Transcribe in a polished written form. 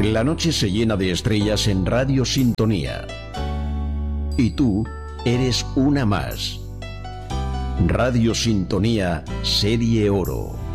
La noche se llena de estrellas en Radio Sintonía. Y tú eres una más. Radio Sintonía, Serie Oro.